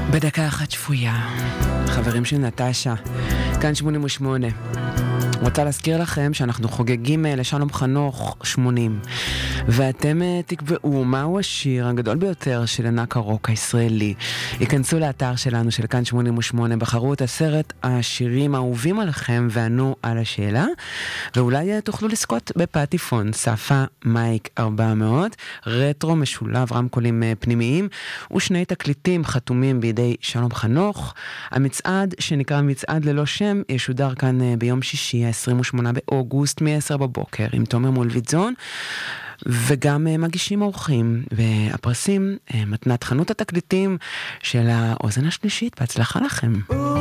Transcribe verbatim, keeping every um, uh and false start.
בדקה אחת שפויה, חברים של נטשה, כאן שמונים ושמונה. רוצה להזכיר לכם שאנחנו חוגגים לשלום חנוך שמונים, ואתם תקבעו מהו השיר הגדול ביותר של ענק הרוק הישראלי. ייכנסו לאתר שלנו של כאן שמונים ושמונה, בחרו את עשרת השירים האהובים עליכם וענו על השאלה, ואולי תוכלו לזכות בפטיפון ספה מייק ארבע מאות, רטרו משולב רמקולים פנימיים ושני תקליטים חתומים בידי שלום חנוך. המצעד שנקרא מצעד ללא שם ישודר כאן ביום שישי ה-עשרים ושמונה באוגוסט מ-עשר בבוקר עם תומר מולביטזון, וגם מגישים אורחים, והפרסים מתנת חנות התקליטים של האוזן השלישית. בהצלחה לכם.